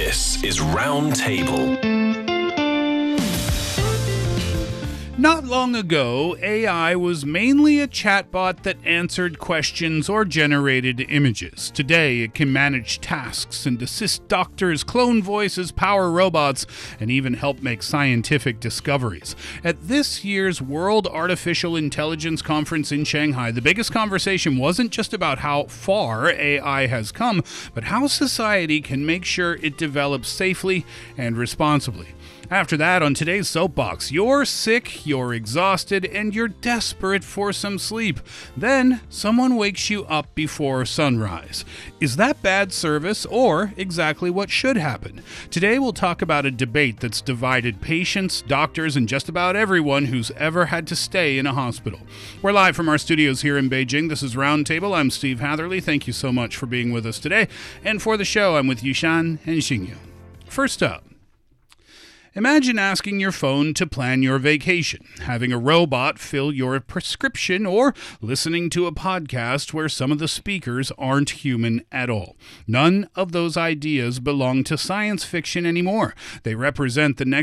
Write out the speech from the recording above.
This is Roundtable. Not long ago, AI was mainly a chatbot that answered questions or generated images. Today, it can manage tasks and assist doctors, clone voices, power robots, and even help make scientific discoveries. At this year's World Artificial Intelligence Conference in Shanghai, the biggest conversation wasn't just about how far AI has come, but how society can make sure it develops safely and responsibly. After that, on today's Soapbox, you're sick, you're exhausted, and you're desperate for some sleep. Then, someone wakes you up before sunrise. Is that bad service, or exactly what should happen? Today, we'll talk about a debate that's divided patients, doctors, and just about everyone who's ever had to stay in a hospital. We're live from our studios here in Beijing. This is Roundtable. I'm Steve Hatherley. Thank you so much for being with us today. And for the show, I'm with Yushan and Xingyu. First up, imagine asking your phone to plan your vacation, having a robot fill your prescription, or listening to a podcast where some of the speakers aren't human at all. None of those ideas belong to science fiction anymore. They represent the next